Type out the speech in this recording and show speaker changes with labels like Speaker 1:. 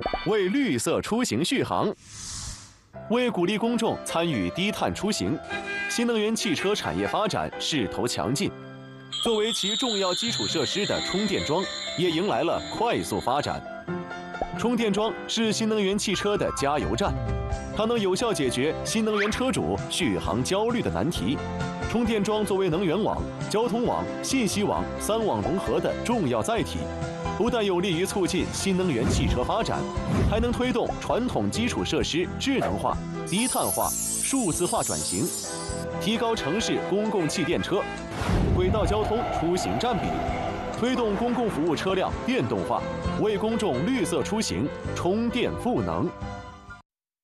Speaker 1: 为绿色出行续航。为鼓励公众参与低碳出行，新能源汽车产业发展势头强劲。作为其重要基础设施的充电桩，也迎来了快速发展。充电桩是新能源汽车的加油站，它能有效解决新能源车主续航焦虑的难题。充电桩作为能源网、交通网、信息网3网融合的重要载体，不但有利于促进新能源汽车发展，还能推动传统基础设施智能化、低碳化、数字化转型，提高城市公共汽电车、轨道交通出行占比，推动公共服务车辆电动化，为公众绿色出行充电赋能。